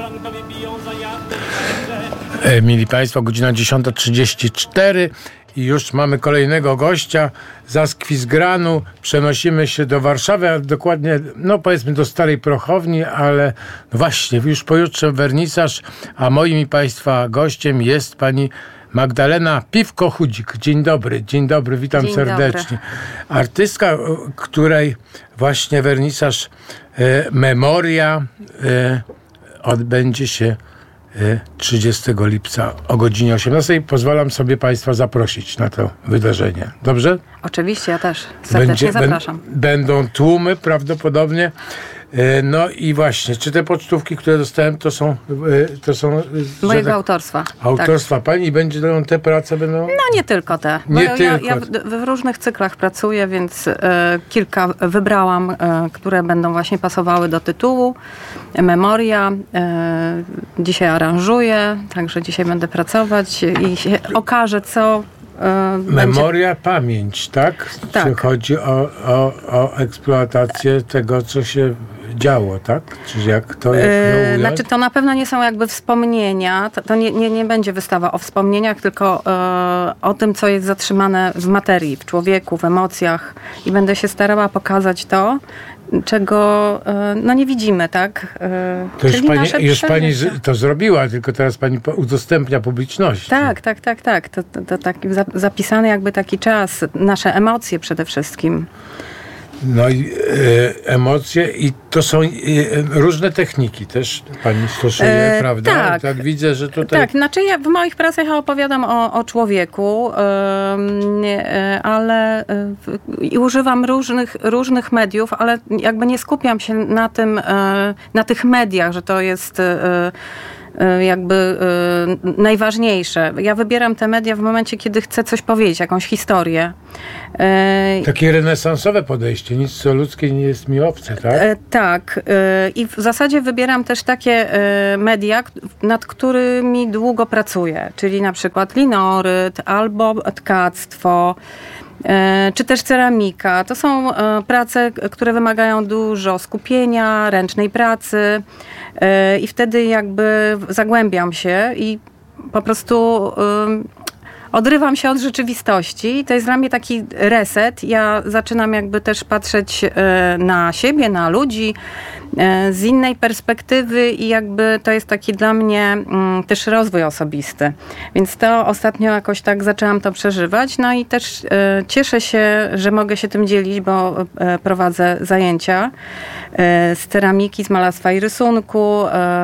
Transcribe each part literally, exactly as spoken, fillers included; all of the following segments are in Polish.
Mili Państwo, godzina dziesiąta trzydzieści cztery i już mamy kolejnego gościa za Skwizgranu. Przenosimy się do Warszawy, a dokładnie, no powiedzmy do Starej Prochowni, ale właśnie już pojutrze wernisaż, a moim i Państwa gościem jest pani Magdalena Piwko-Chudzik. Dzień dobry, dzień dobry, witam dzień serdecznie. Dobry. Artystka, której właśnie wernisaż e, Memoria e, odbędzie się trzydziestego lipca o godzinie osiemnastej. Pozwalam sobie Państwa zaprosić na to wydarzenie. Dobrze? Oczywiście, ja też serdecznie Będzie, zapraszam. Będą tłumy prawdopodobnie. No i właśnie, czy te pocztówki, które dostałem, to są... To są mojego tak, autorstwa. Autorstwa tak. Pani i będzie te prace będą... No nie tylko te. Nie ja, tylko. Ja w, w różnych cyklach pracuję, więc e, kilka wybrałam, e, które będą właśnie pasowały do tytułu. Memoria. E, dzisiaj aranżuję, także dzisiaj będę pracować i się okaże, co e, Memoria, będzie... pamięć, tak? Tak. Czy chodzi o, o, o eksploatację tego, co się działo, tak? Czy jak to, jak to ująć? Znaczy to na pewno nie są jakby wspomnienia, to, to nie, nie, nie będzie wystawa o wspomnieniach, tylko e, o tym, co jest zatrzymane w materii, w człowieku, w emocjach i będę się starała pokazać to, czego e, no nie widzimy, tak? E, to już pani, już pani przeżycia. to zrobiła, tylko teraz pani udostępnia publiczności. Tak, tak, tak, tak. To, to, to taki zapisany jakby taki czas, nasze emocje przede wszystkim. No i e, emocje i to są e, różne techniki też pani stosuje, e, prawda? Tak. Tak widzę, że tutaj... Tak, znaczy ja w moich pracach ja opowiadam o, o człowieku, e, ale i używam różnych, różnych mediów, ale jakby nie skupiam się na tym, e, na tych mediach, że to jest... E, jakby y, najważniejsze. Ja wybieram te media w momencie, kiedy chcę coś powiedzieć, jakąś historię. Y, Takie renesansowe podejście, nic co ludzkie nie jest mi obce, tak? Y, tak. Y, I w zasadzie wybieram też takie y, media, nad którymi długo pracuję, czyli na przykład linoryt albo tkactwo, czy też ceramika. To są prace, które wymagają dużo skupienia, ręcznej pracy i wtedy jakby zagłębiam się i po prostu odrywam się od rzeczywistości. To jest dla mnie taki reset. Ja zaczynam jakby też patrzeć na siebie, na ludzi z innej perspektywy i jakby to jest taki dla mnie też rozwój osobisty. Więc to ostatnio jakoś tak zaczęłam to przeżywać. No i też cieszę się, że mogę się tym dzielić, bo prowadzę zajęcia z ceramiki, z malarstwa i rysunku.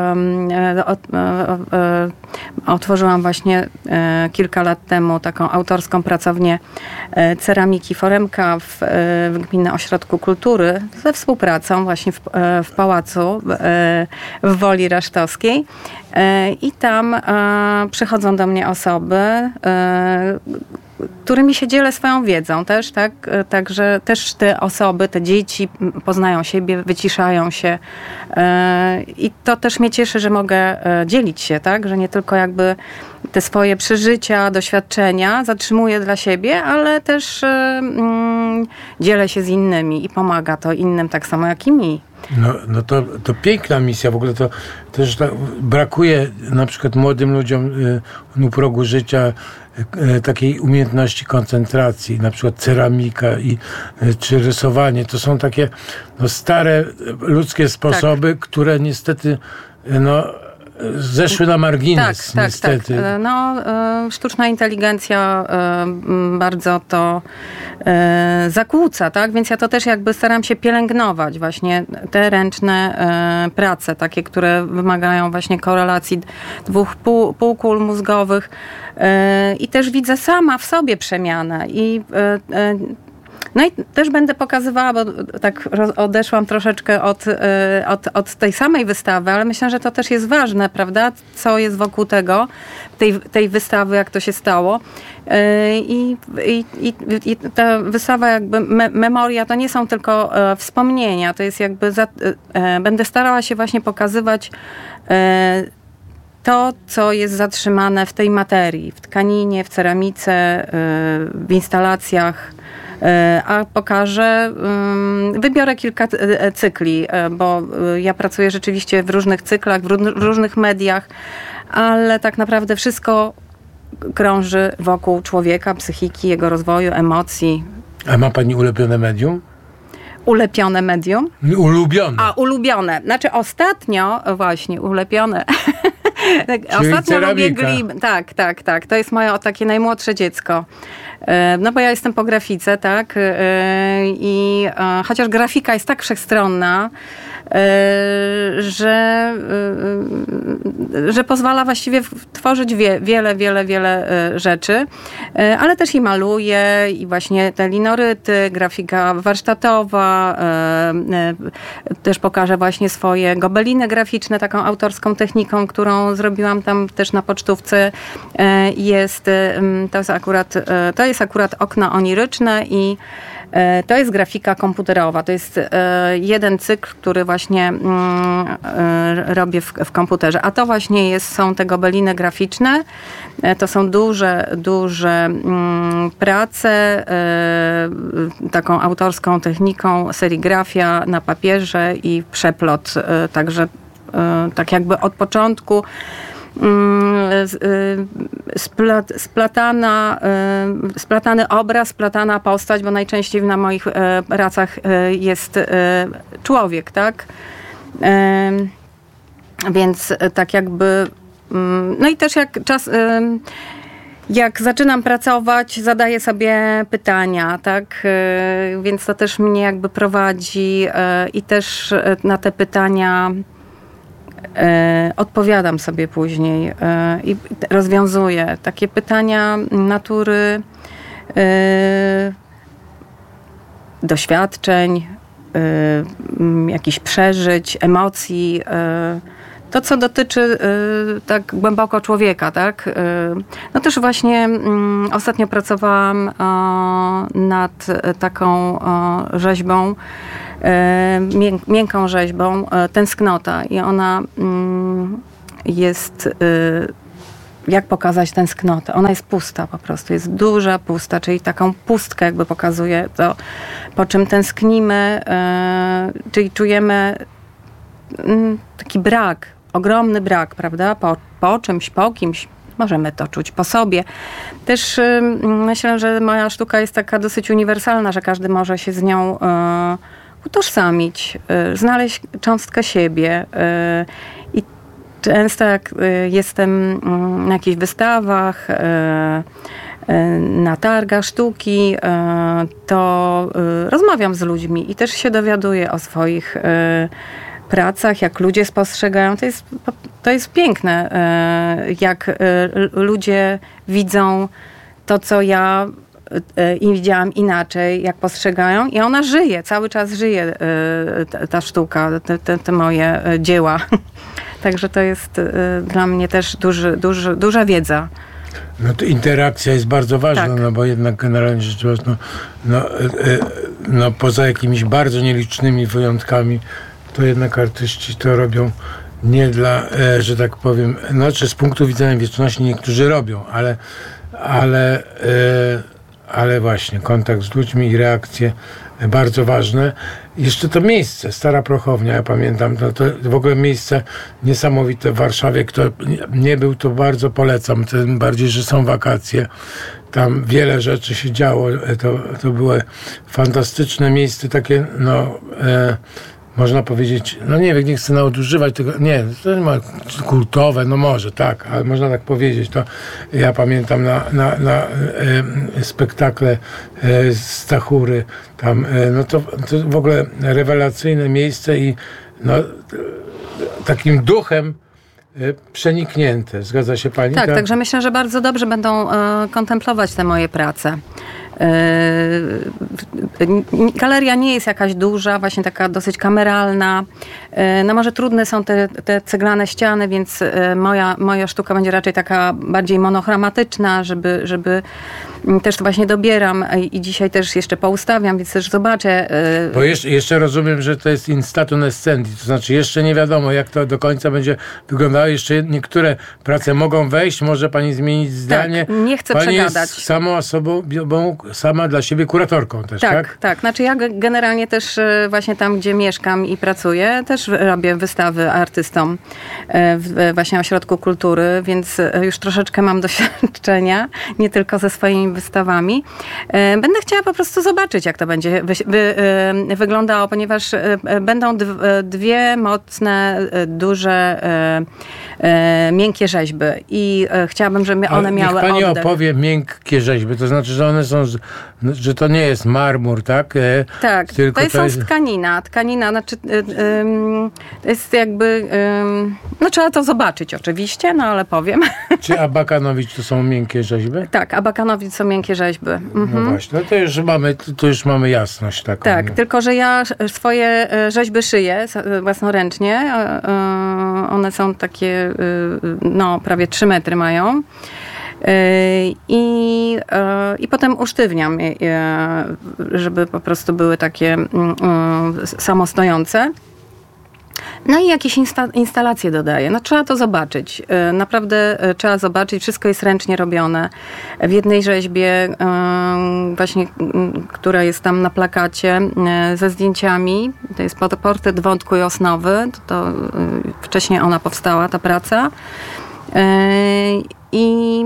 Otworzyłam właśnie kilka lat temu taką autorską pracownię ceramiki Foremka w, w Gminnym Ośrodku Kultury ze współpracą właśnie w, w Pałacu w Woli Rasztowskiej. I tam przychodzą do mnie osoby, którymi się dzielę swoją wiedzą też, tak? Także też te osoby, te dzieci poznają siebie, wyciszają się i to też mnie cieszy, że mogę dzielić się, tak? Że nie tylko jakby te swoje przeżycia, doświadczenia zatrzymuję dla siebie, ale też mm, dzielę się z innymi i pomaga to innym tak samo jak i mi. No, no to, to piękna misja. W ogóle to też tak brakuje na przykład młodym ludziom y, u progu życia y, takiej umiejętności koncentracji, na przykład ceramika i, y, czy rysowanie. To są takie no, stare ludzkie sposoby, tak. które niestety y, no, zeszły na margines, tak, niestety. Tak, tak. No, y, sztuczna inteligencja y, bardzo to y, zakłóca, tak? Więc ja to też jakby staram się pielęgnować właśnie te ręczne y, prace, takie, które wymagają właśnie korelacji dwóch pół, półkul mózgowych y, i też widzę sama w sobie przemianę i y, y, no i też będę pokazywała, bo tak odeszłam troszeczkę od, od, od tej samej wystawy, ale myślę, że to też jest ważne, prawda? Co jest wokół tego, tej, tej wystawy, jak to się stało. I, i, i, i ta wystawa jakby me, memoria to nie są tylko wspomnienia, to jest jakby, za, będę starała się właśnie pokazywać to, co jest zatrzymane w tej materii, w tkaninie, w ceramice, w instalacjach, a pokażę, wybiorę kilka cykli, bo ja pracuję rzeczywiście w różnych cyklach, w różnych mediach, ale tak naprawdę wszystko krąży wokół człowieka, psychiki, jego rozwoju, emocji. A ma pani ulubione medium? Ulepione medium? Ulubione. A, ulubione. Znaczy ostatnio, właśnie, ulepione. Czyli ostatnio ceramika. lubię glim. Tak, tak, tak. To jest moje takie najmłodsze dziecko. No bo ja jestem po grafice, tak? I chociaż grafika jest tak wszechstronna, że, że pozwala właściwie tworzyć wie, wiele, wiele, wiele rzeczy, ale też i maluję i właśnie te linoryty, grafika warsztatowa, też pokażę właśnie swoje gobeliny graficzne, taką autorską techniką, którą zrobiłam tam też na pocztówce. Jest, to jest akurat, to jest akurat okno oniryczne i to jest grafika komputerowa. To jest jeden cykl, który właśnie robię w, w komputerze. A to właśnie jest, są te gobeliny graficzne. To są duże, duże prace taką autorską techniką, serigrafia na papierze i przeplot. Także tak jakby od początku Splat, splatana, splatany obraz, splatana postać, bo najczęściej na moich pracach jest człowiek, tak? Więc tak jakby, no i też jak czas, jak zaczynam pracować, zadaję sobie pytania, tak? Więc to też mnie jakby prowadzi i też na te pytania E, odpowiadam sobie później e, i rozwiązuję takie pytania natury e, doświadczeń, e, jakichś przeżyć, emocji, e, to co dotyczy e, tak głęboko człowieka, tak? E, no też właśnie m, ostatnio pracowałam e, nad taką e, rzeźbą, miękką rzeźbą, tęsknota i ona jest, jak pokazać tęsknotę? Ona jest pusta po prostu, jest duża, pusta, czyli taką pustkę jakby pokazuje to, po czym tęsknimy, czyli czujemy taki brak, ogromny brak, prawda? Po, po czymś, po kimś. Możemy to czuć po sobie. Też myślę, że moja sztuka jest taka dosyć uniwersalna, że każdy może się z nią utożsamić, znaleźć cząstkę siebie. I często jak jestem na jakichś wystawach, na targach sztuki, to rozmawiam z ludźmi i też się dowiaduję o swoich pracach, jak ludzie spostrzegają. To jest, to jest piękne, jak ludzie widzą to, co ja i widziałam inaczej, jak postrzegają i ona żyje, cały czas żyje ta, ta sztuka, te, te, te moje dzieła. Także to jest dla mnie też duży, duży, duża wiedza. No to interakcja jest bardzo ważna, tak. No bo jednak generalnie rzecz biorąc, no, no, no poza jakimiś bardzo nielicznymi wyjątkami, to jednak artyści to robią nie dla, że tak powiem, znaczy z punktu widzenia wieczności niektórzy robią, ale ale ale właśnie kontakt z ludźmi i reakcje bardzo ważne. Jeszcze to miejsce, Stara Prochownia, ja pamiętam, to, to w ogóle miejsce niesamowite w Warszawie. Kto nie był, to bardzo polecam, tym bardziej, że są wakacje. Tam wiele rzeczy się działo, to, to było fantastyczne miejsce, takie no e, można powiedzieć, no nie wiem, nie chcę nadużywać tego, nie, to nie ma kultowe, no może, tak, ale można tak powiedzieć, to ja pamiętam na, na, na e, spektakle e, Stachury, tam, e, no to, to w ogóle rewelacyjne miejsce i no, takim duchem e, przeniknięte, zgadza się pani? Tak, tak, także myślę, że bardzo dobrze będą e, kontemplować te moje prace. Galeria nie jest jakaś duża, właśnie taka dosyć kameralna. No może trudne są te, te ceglane ściany, więc moja, moja sztuka będzie raczej taka bardziej monochromatyczna, żeby, żeby też właśnie dobieram i dzisiaj też jeszcze poustawiam, więc też zobaczę. Bo jeszcze, jeszcze rozumiem, że to jest in statu nescendi, to znaczy jeszcze nie wiadomo, jak to do końca będzie wyglądało. Jeszcze niektóre prace mogą wejść, może pani zmienić zdanie. Tak, nie chcę pani przegadać. Jest samą osobą, sama dla siebie kuratorką też, tak? Tak, tak. Znaczy ja generalnie też właśnie tam, gdzie mieszkam i pracuję, też robię wystawy artystom w właśnie Ośrodku Kultury, więc już troszeczkę mam doświadczenia, nie tylko ze swoimi wystawami. Będę chciała po prostu zobaczyć, jak to będzie wy, wy, wyglądało, ponieważ będą dwie mocne, duże, miękkie rzeźby i chciałabym, żeby one Ale miały niech pani oddech. opowie miękkie rzeźby, to znaczy, że one są, że to nie jest marmur, tak? Tak, Tylko to jest, to jest tkanina. Tkanina, znaczy, to jest jakby, no trzeba to zobaczyć oczywiście, no ale powiem. Czy Abakanowicz to są miękkie rzeźby? Tak, Abakanowicz są miękkie rzeźby. Mhm. No właśnie, no to już mamy, to już mamy jasność taką. Tak, no. tylko że ja swoje rzeźby szyję własnoręcznie. One są takie, no prawie trzy metry mają. I, I potem usztywniam, żeby po prostu były takie samostojące. No i jakieś insta- instalacje dodaję. No trzeba to zobaczyć. Naprawdę trzeba zobaczyć. Wszystko jest ręcznie robione. W jednej rzeźbie, właśnie, która jest tam na plakacie ze zdjęciami, to jest portret Wątku i Osnowy. To, to wcześniej ona powstała, ta praca. I,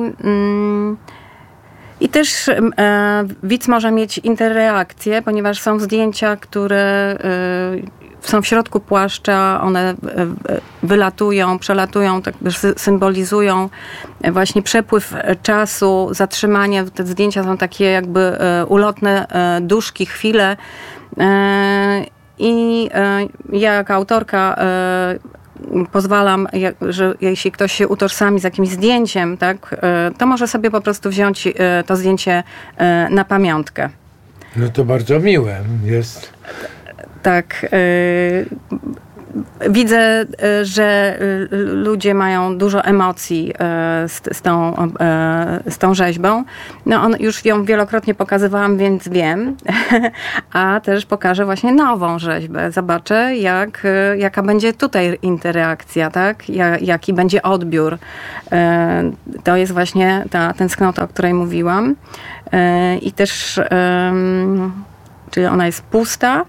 i też e, widz może mieć interreakcję, ponieważ są zdjęcia, które e, są w środku płaszcza, one e, wylatują, przelatują, tak symbolizują właśnie przepływ czasu, zatrzymanie. Te zdjęcia są takie jakby e, ulotne e, duszki, chwile. E, I e, ja jako autorka e, pozwalam, że jeśli ktoś się utożsami z jakimś zdjęciem, tak, to może sobie po prostu wziąć to zdjęcie na pamiątkę. No to bardzo miłe jest. Tak. Widzę, że ludzie mają dużo emocji z, z, tą, z tą rzeźbą. No on, już ją wielokrotnie pokazywałam, więc wiem. A też pokażę właśnie nową rzeźbę. Zobaczę, jak, jaka będzie tutaj interakcja, tak? Jaki będzie odbiór. To jest właśnie ta tęsknota, o której mówiłam. I też, czyli ona jest pusta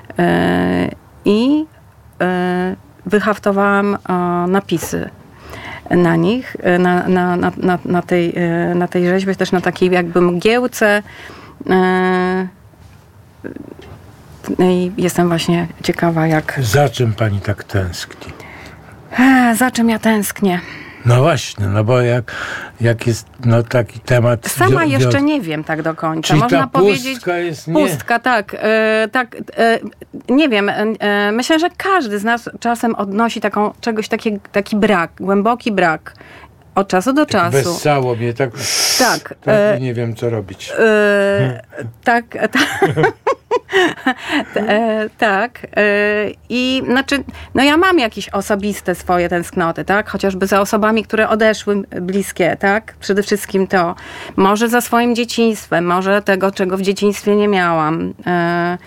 i wyhaftowałam napisy na nich, na, na, na, na, na, tej, na tej rzeźbie, też na takiej jakby mgiełce. I jestem właśnie ciekawa, jak... Za czym pani tak tęskni? Za czym ja tęsknię? No właśnie, no bo jak, jak jest no taki temat... Sama wio- jeszcze wio- nie wiem tak do końca. Czyli Można ta powiedzieć, pustka jest nie... pustka, tak. E, tak e, nie wiem. E, myślę, że każdy z nas czasem odnosi taką, czegoś taki, taki brak, głęboki brak. Od czasu do czasu. Wessało mnie, tak, Tak. tak e, i nie wiem, co robić. e, tak, tak. E, tak. E, I znaczy, no ja mam jakieś osobiste swoje tęsknoty, tak? Chociażby za osobami, które odeszły bliskie, tak? Przede wszystkim to. Może za swoim dzieciństwem, może tego, czego w dzieciństwie nie miałam. E, e,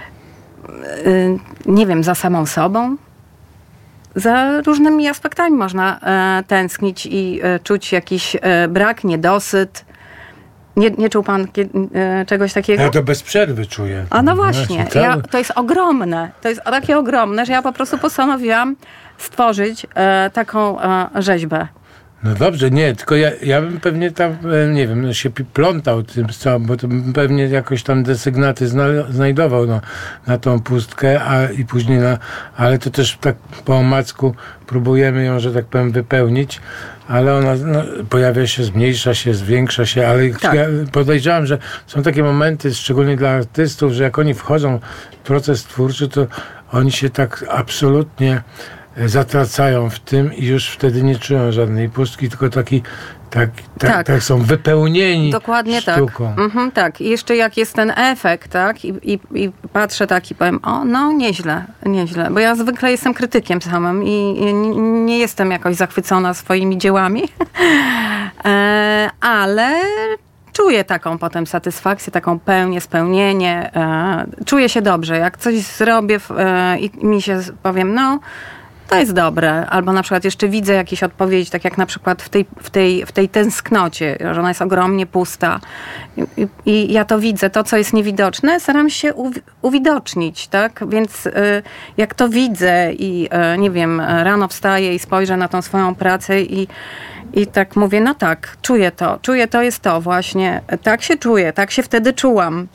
nie wiem, za samą sobą. Za różnymi aspektami można e, tęsknić i e, czuć jakiś e, brak, niedosyt. Nie, nie czuł pan e, czegoś takiego? Ja to bez przerwy czuję. A no właśnie, cały... ja, to jest ogromne. To jest takie ogromne, że ja po prostu postanowiłam stworzyć e, taką e, rzeźbę. No dobrze, nie, tylko ja, ja bym pewnie tam, e, nie wiem, no się pi- plątał tym całym, bo to bym pewnie jakoś tam desygnaty zna, znajdował no, na tą pustkę, a i później na, ale to też tak po omacku próbujemy ją, że tak powiem, wypełnić, ale ona no, pojawia się, zmniejsza się, zwiększa się, ale Tak. ja podejrzewam, że są takie momenty, szczególnie dla artystów, że jak oni wchodzą w proces twórczy, to oni się tak absolutnie zatracają w tym i już wtedy nie czują żadnej pustki, tylko taki, tak, tak, Tak. tak są wypełnieni Dokładnie sztuką. tak. Mhm, tak. I jeszcze jak jest ten efekt, tak? I, i, i patrzę tak i powiem, o, no nieźle, nieźle. Bo ja zwykle jestem krytykiem samym i, i nie jestem jakoś zachwycona swoimi dziełami. e, ale czuję taką potem satysfakcję, taką pełnię, spełnienie. Czuję się dobrze. Jak coś zrobię i mi się powiem, no to jest dobre. Albo na przykład jeszcze widzę jakieś odpowiedzi, tak jak na przykład w tej, w tej, w tej tęsknocie, że ona jest ogromnie pusta. I, i ja to widzę, to co jest niewidoczne, staram się uwi- uwidocznić, tak? Więc y, jak to widzę i y, nie wiem, rano wstaję i spojrzę na tą swoją pracę i, i tak mówię, no tak, czuję to, czuję to jest to właśnie. Tak się czuję, tak się wtedy czułam.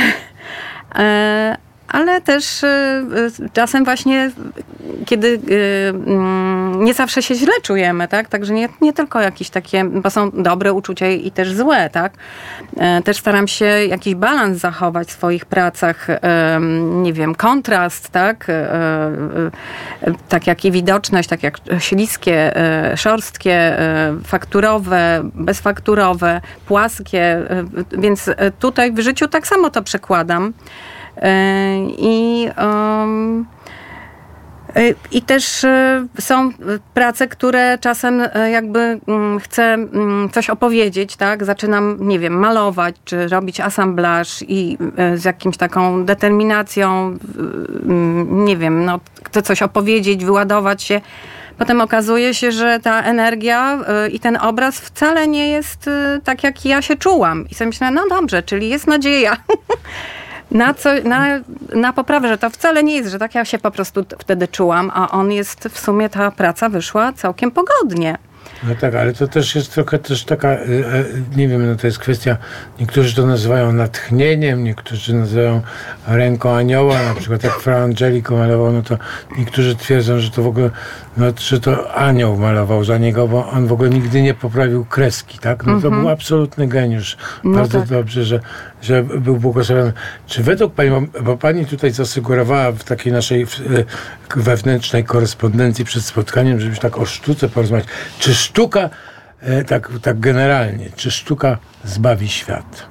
y, Ale też y, y, czasem właśnie, kiedy y, y, nie zawsze się źle czujemy, tak? Także nie, nie tylko jakieś takie, bo są dobre uczucia i też złe, tak? Y, też staram się jakiś balans zachować w swoich pracach, y, nie wiem, kontrast, tak? Y, y, y, tak jak i widoczność, tak jak śliskie, y, szorstkie, y, fakturowe, bezfakturowe, płaskie, y, więc tutaj w życiu tak samo to przekładam. I, um, i też są prace, które czasem jakby chcę coś opowiedzieć, tak? Zaczynam, nie wiem, malować, czy robić asamblaż i z jakimś taką determinacją, nie wiem, no, chcę coś opowiedzieć, wyładować się. Potem okazuje się, że ta energia i ten obraz wcale nie jest tak, jak ja się czułam. I sobie myślę, no dobrze, czyli jest nadzieja. Na, co, na, na poprawę, że to wcale nie jest, że tak ja się po prostu wtedy czułam, a on jest, w sumie ta praca wyszła całkiem pogodnie. No tak, ale to też jest trochę też taka, nie wiem, no to jest kwestia, niektórzy to nazywają natchnieniem, niektórzy nazywają ręką anioła, na przykład jak Fra Angelico malował, no to niektórzy twierdzą, że to w ogóle, no, że to anioł malował za niego, bo on w ogóle nigdy nie poprawił kreski, tak? No to mm-hmm. był absolutny geniusz. No bardzo tak. Dobrze, że, że był błogosławiony. Czy według pani, bo pani tutaj zasugerowała w takiej naszej wewnętrznej korespondencji przed spotkaniem, żebyś tak o sztuce porozmawiać. Czy sztuka, tak, tak generalnie, czy sztuka zbawi świat?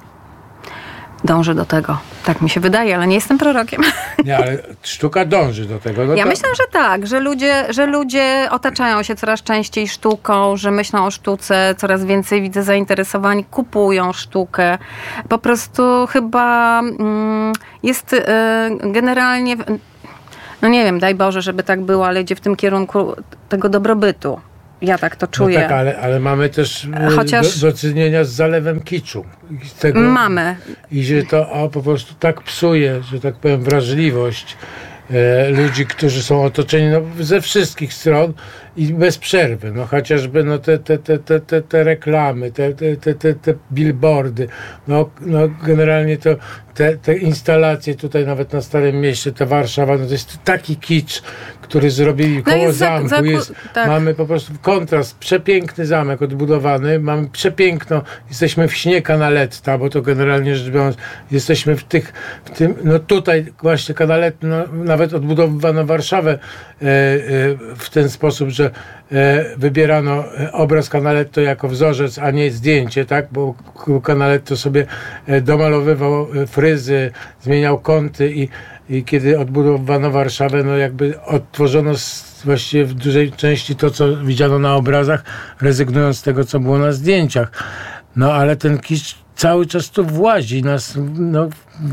Dąży do tego. Tak mi się wydaje, ale nie jestem prorokiem. Nie, ale sztuka dąży do tego. No ja to... myślę, że tak, że ludzie, że ludzie otaczają się coraz częściej sztuką, że myślą o sztuce, coraz więcej widzę zainteresowań, kupują sztukę. Po prostu chyba mm, jest y, generalnie, no nie wiem, daj Boże, żeby tak było, ale idzie w tym kierunku tego dobrobytu. Ja tak to czuję. No tak, ale, ale mamy też Chociaż... do, do czynienia z zalewem kiczu. Z tego, mamy. I że to o, po prostu tak psuje, że tak powiem, wrażliwość e, ludzi, którzy są otoczeni no, ze wszystkich stron i bez przerwy. No chociażby no, te, te, te, te, te, te reklamy, te, te, te, te, te billboardy. No, no generalnie to te, te instalacje tutaj nawet na Starym Mieście, ta Warszawa, no to jest taki kicz, który zrobili koło no zamku. Za, za, jest, tak. Mamy po prostu kontrast, przepiękny zamek odbudowany, mamy przepiękno, jesteśmy w śnie Canaletta, bo to generalnie rzecz biorąc, jesteśmy w tych, w tym, no tutaj właśnie Canaletta, no, nawet odbudowano Warszawę e, e, w ten sposób, że e, wybierano obraz Canaletto jako wzorzec, a nie zdjęcie, tak, bo Canaletto sobie domalowywał fryzy, zmieniał kąty i I kiedy odbudowano Warszawę, no jakby odtworzono właściwie w dużej części to, co widziano na obrazach, rezygnując z tego, co było na zdjęciach. No ale ten kicz cały czas tu włazi, nas no,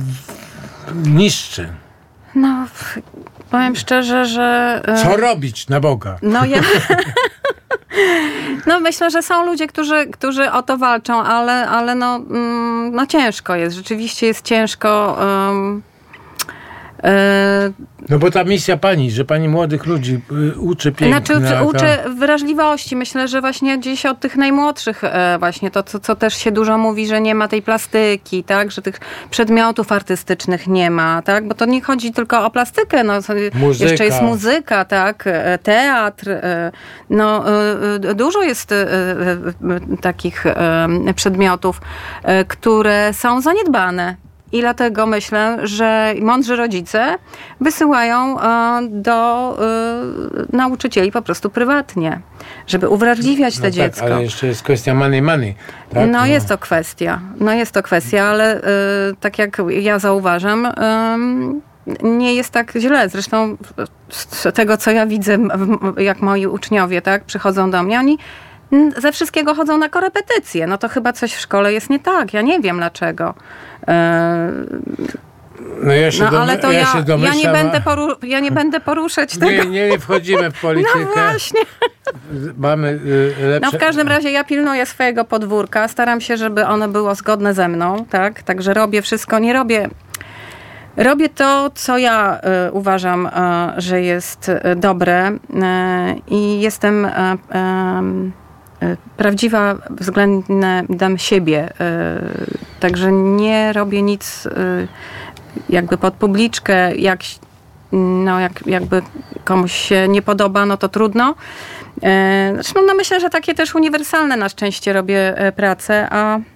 niszczy. No, powiem szczerze, że... Co robić na Boga? No ja... No myślę, że są ludzie, którzy, którzy o to walczą, ale, ale no, no ciężko jest. Rzeczywiście jest ciężko... Um... No bo ta misja pani, że pani młodych ludzi uczy pięknie. Znaczy ta... uczy wrażliwości. Myślę, że właśnie gdzieś od tych najmłodszych właśnie to, co, co też się dużo mówi, że nie ma tej plastyki, tak, że tych przedmiotów artystycznych nie ma, tak, bo to nie chodzi tylko o plastykę, no muzyka. Jeszcze jest muzyka, tak, teatr, no dużo jest takich przedmiotów, które są zaniedbane. I dlatego myślę, że mądrzy rodzice wysyłają do nauczycieli po prostu prywatnie, żeby uwrażliwiać no to tak, dziecko. Ale jeszcze jest kwestia money money. Tak? No, no jest to kwestia. No jest to kwestia, ale tak jak ja zauważam, nie jest tak źle. Zresztą z tego, co ja widzę, jak moi uczniowie tak przychodzą do mnie, oni Ze wszystkiego chodzą na korepetycje. No to chyba coś w szkole jest nie tak. Ja nie wiem dlaczego. No, ja się no dom- ale to ja, ja, się domyślam, ja, nie będę poru- ja nie będę poruszać nie, tego. Nie, nie wchodzimy w politykę. No właśnie. Mamy y, lepsze... No w każdym razie ja pilnuję swojego podwórka. Staram się, żeby ono było zgodne ze mną. Tak? Także robię wszystko. Nie robię... Robię to, co ja y, uważam, y, że jest y, dobre y, i jestem y, y, y, prawdziwa względem siebie. Y, także nie robię nic y, jakby pod publiczkę. Jak, no, jak, jakby komuś się nie podoba, no to trudno. Y, zresztą no, myślę, że takie też uniwersalne na szczęście robię y, prace, a y,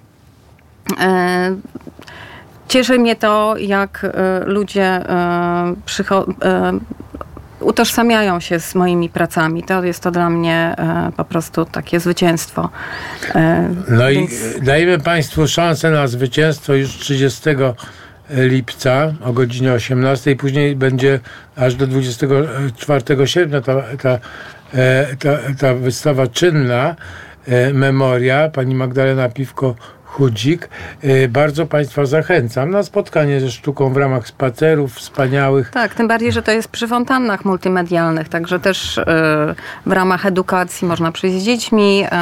cieszy mnie to, jak y, ludzie y, przycho- y, utożsamiają się z moimi pracami. To jest to dla mnie y, po prostu takie zwycięstwo. Y, no więc... i dajmy Państwu szansę na zwycięstwo już trzydziestego lipca o godzinie osiemnastej. Później będzie aż do dwudziestego czwartego sierpnia ta, ta, ta, ta wystawa czynna, memoria, pani Magdalena Piwko-Chudzik. Bardzo Państwa zachęcam na spotkanie ze sztuką w ramach spacerów wspaniałych. Tak, tym bardziej, że to jest przy fontannach multimedialnych, także też yy, w ramach edukacji można przyjść z dziećmi. Yy,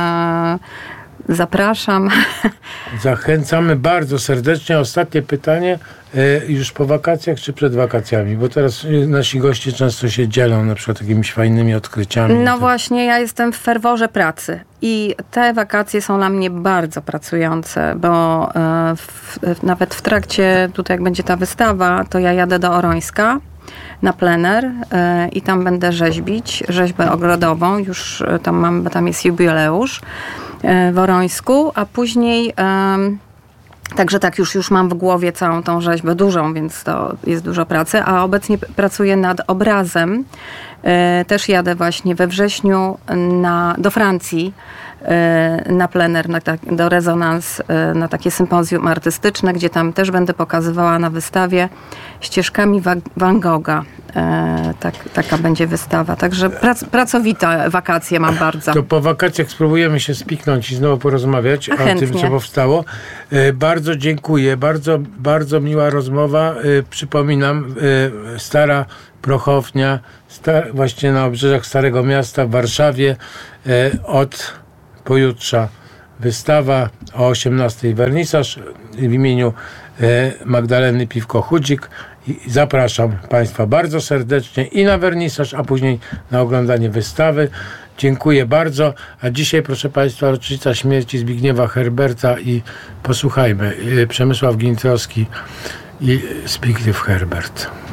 zapraszam. Zachęcamy bardzo serdecznie. Ostatnie pytanie, już po wakacjach czy przed wakacjami? Bo teraz nasi goście często się dzielą na przykład jakimiś fajnymi odkryciami. No właśnie, ja jestem w ferworze pracy i te wakacje są dla mnie bardzo pracujące, bo w, nawet w trakcie, tutaj jak będzie ta wystawa, to ja jadę do Orońska na plener i tam będę rzeźbić, rzeźbę ogrodową, już tam mam, bo tam jest jubileusz w Orońsku, a później także tak, już, już mam w głowie całą tą rzeźbę dużą, więc to jest dużo pracy, a obecnie pracuję nad obrazem. Też jadę właśnie we wrześniu na, do Francji na plener, na tak, do Rezonans, na takie sympozjum artystyczne, gdzie tam też będę pokazywała na wystawie ścieżkami Van Gogha. Tak, taka będzie wystawa. Także prac, pracowite wakacje mam bardzo. To po wakacjach spróbujemy się spiknąć i znowu porozmawiać o Chętnie. tym, co powstało. Bardzo dziękuję. Bardzo, bardzo miła rozmowa. Przypominam, Stara Prochownia, sta- właśnie na obrzeżach Starego Miasta w Warszawie. Od pojutrze wystawa, o osiemnastej wernisaż w imieniu Magdaleny Piwko-Chudzik. I zapraszam Państwa bardzo serdecznie i na wernisaż, a później na oglądanie wystawy. Dziękuję bardzo. A dzisiaj, proszę Państwa, rocznica śmierci Zbigniewa Herberta i posłuchajmy. Przemysław Gintrowski i Zbigniew Herbert.